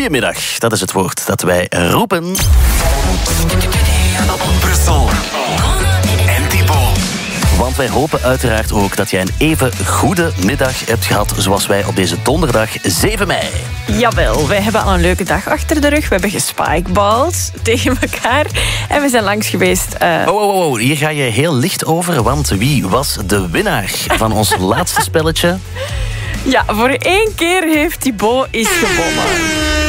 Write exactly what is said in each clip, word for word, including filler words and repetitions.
Goedemiddag, dat is het woord dat wij roepen. Brussel en Thibaut. Want wij hopen uiteraard ook dat jij een even goede middag hebt gehad zoals wij op deze donderdag zeven mei. Jawel, wij hebben al een leuke dag achter de rug. We hebben gespikeballed tegen elkaar. En we zijn langs geweest. Uh... Oh, oh, oh, hier ga je heel licht over, want wie was de winnaar van ons laatste spelletje? Ja, voor één keer heeft Thibaut is gewonnen.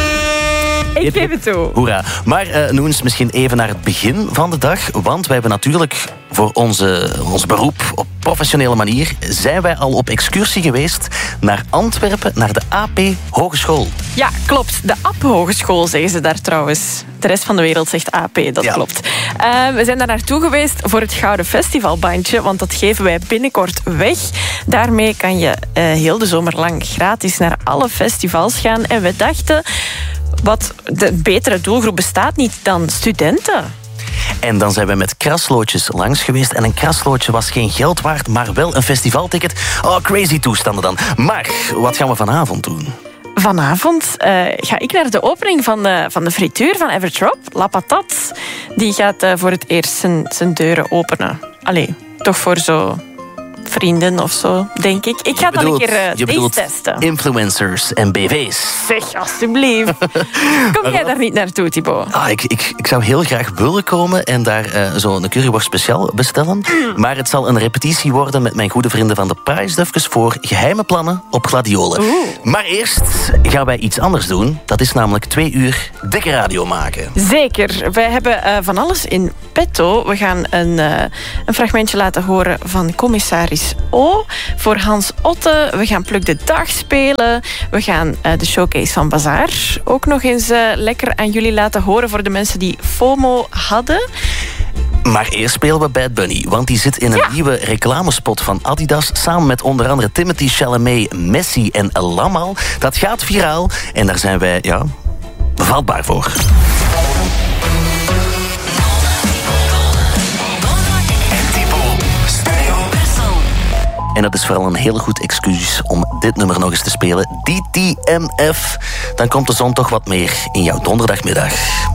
Ik geef het toe. Hoera. Maar uh, nu eens misschien even naar het begin van de dag. Want wij hebben natuurlijk voor onze, ons beroep op professionele manier... zijn wij al op excursie geweest naar Antwerpen, naar de A P Hogeschool. Ja, klopt. De A P Hogeschool zeggen ze daar trouwens. De rest van de wereld zegt A P, dat ja. klopt. Uh, we zijn daar naartoe geweest voor het Gouden Festivalbandje, want dat geven wij binnenkort weg. Daarmee kan je uh, heel de zomer lang gratis naar alle festivals gaan. En we dachten... Wat de betere doelgroep bestaat niet dan studenten. En dan zijn we met kraslootjes langs geweest. En een kraslootje was geen geld waard, maar wel een festivalticket. Oh, crazy toestanden dan. Maar wat gaan we vanavond doen? Vanavond uh, ga ik naar de opening van de, van de frituur van Evertrop. La Patat. Die gaat uh, voor het eerst zijn, zijn deuren openen. Allee, toch voor zo... vrienden of zo, denk ik. Ik ga dan een keer uh, je bedoelt testen. Influencers en B V's. Zeg, alstublieft. Kom jij daar niet naartoe, Thibaut? Ah, ik, ik, ik zou heel graag willen komen en daar uh, zo'n curryworst speciaal bestellen. Mm. Maar het zal een repetitie worden met mijn goede vrienden van de Prijsdufkes voor geheime plannen op gladiolen. Oeh. Maar eerst gaan wij iets anders doen. Dat is namelijk twee uur dikke radio maken. Zeker. Wij hebben uh, van alles in petto. We gaan een, uh, een fragmentje laten horen van commissaris O voor Hans Otte. We gaan Pluk de Dag spelen. We gaan uh, de showcase van Bazaar ook nog eens uh, lekker aan jullie laten horen voor de mensen die FOMO hadden. Maar eerst spelen we Bad Bunny, want die zit in een ja. nieuwe reclamespot van Adidas samen met onder andere Timothée Chalamet, Messi en Lamal. Dat gaat viraal en daar zijn wij, ja, vatbaar voor. En dat is vooral een heel goed excuus om dit nummer nog eens te spelen. D T M F. Dan komt de zon toch wat meer in jouw donderdagmiddag.